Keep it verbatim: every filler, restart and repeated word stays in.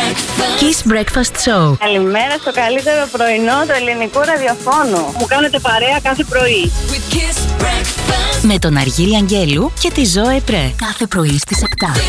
Kiss Breakfast Show. Καλημέρα στο καλύτερο πρωινό του ελληνικού ραδιοφώνου. Μου κάνετε παρέα κάθε πρωί. Με τον Αργύρι Αγγέλου και τη Ζωέ Πρέ. Κάθε πρωί στις επτά.